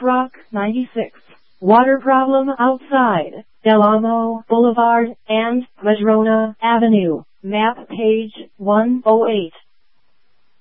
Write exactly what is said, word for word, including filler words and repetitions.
Rock ninety-six. Water problem outside Del Amo Boulevard and Madrona Avenue. Map page one oh eight.